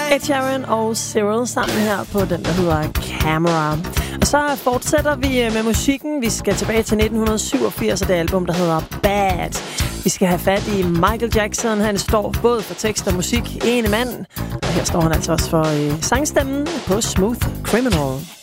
Ed Sheeran og Cyril sammen her på den, der hedder Camera. Og så fortsætter vi med musikken. Vi skal tilbage til 1987 og det album, der hedder Bad. Vi skal have fat i Michael Jackson. Han står både for tekst og musik. Ene mand. Og her står han altså også for sangstemmen på Smooth Criminal.